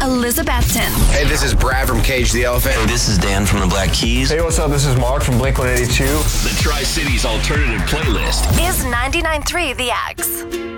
Elizabethton. Hey, this is Brad from Cage the Elephant. Hey, this is Dan from the Black Keys. Hey, what's up? This is Mark from Blink-182. The Tri-Cities Alternative Playlist Is 99.3 The X.